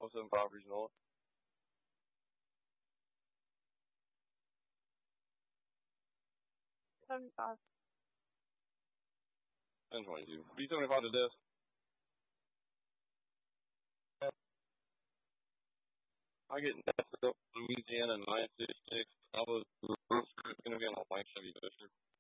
07 properties Nola. 75. 1022. B75 to desk. I get Nashville, Louisiana 966. I was going to be on a white Chevy Fisher.